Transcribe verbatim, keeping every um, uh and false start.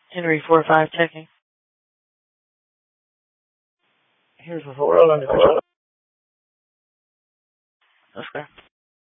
Henry four five checking. Here's the world under control. Okay.